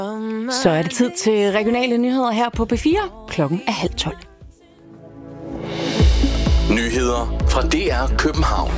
Så er det tid til regionale nyheder her på B4. Klokken er 11:30. Nyheder fra DR København.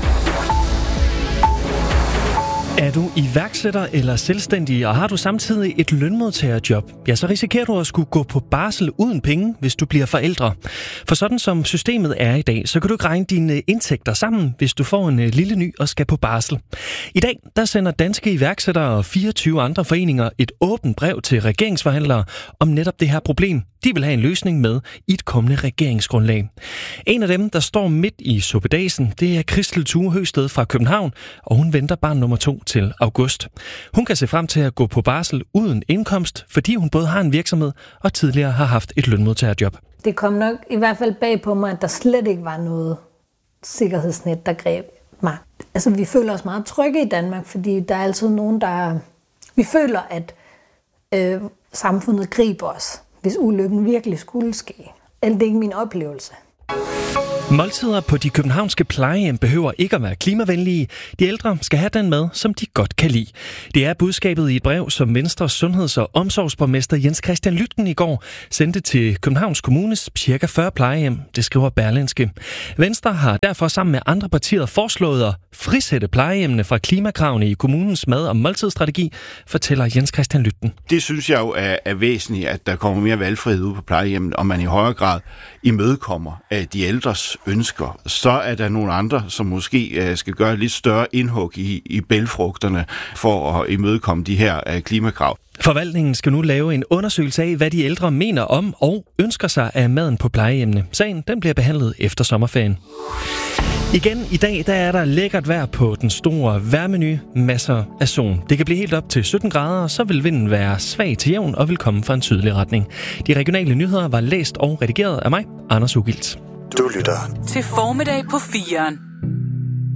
Er du iværksætter eller selvstændig, og har du samtidig et lønmodtagerjob, ja, så risikerer du at skulle gå på barsel uden penge, hvis du bliver forældre. For sådan som systemet er i dag, så kan du ikke regne dine indtægter sammen, hvis du får en lille ny og skal på barsel. I dag, der sender danske iværksættere og 24 andre foreninger et åbent brev til regeringsforhandlere om netop det her problem. De vil have en løsning med i et kommende regeringsgrundlag. En af dem, der står midt i suppedasen, det er Christel Thue Høgsted fra København, og hun venter barn nummer 2 til august. Hun kan se frem til at gå på barsel uden indkomst, fordi hun både har en virksomhed og tidligere har haft et lønmodtagerjob. Det kom nok i hvert fald bag på mig, at der slet ikke var noget sikkerhedsnet, der greb mig. Altså, vi føler os meget trygge i Danmark, fordi der er altid nogen, der... Vi føler, at samfundet griber os, hvis ulykken virkelig skulle ske. Det er ikke min oplevelse. Måltider på de københavnske plejehjem behøver ikke at være klimavenlige. De ældre skal have den mad, som de godt kan lide. Det er budskabet i et brev, som Venstres sundheds- og omsorgsborgmester Jens Christian Lytten i går sendte til Københavns Kommunes ca. 40 plejehjem, det skriver Berlingske. Venstre har derfor sammen med andre partier foreslået at frisætte plejehjemmene fra klimakravene i kommunens mad- og måltidsstrategi, fortæller Jens Christian Lytten. Det synes jeg jo er væsentligt, at der kommer mere valgfrihed ud på plejehjemmet, og man i højere grad imødekommer de ældres ønsker. Så er der nogle andre, som måske skal gøre lidt større indhug i bælgfrugterne for at imødekomme de her klimakrav. Forvaltningen skal nu lave en undersøgelse af, hvad de ældre mener om og ønsker sig af maden på plejehjemmene. Sagen den bliver behandlet efter sommerferien. Igen i dag, der er der lækkert vejr på den store vejrmenu. Masser af sol. Det kan blive helt op til 17 grader, så vil vinden være svag til jævn og vil komme fra en sydlig retning. De regionale nyheder var læst og redigeret af mig, Anders Ugilt. Du lytter til Formiddag på 4'eren.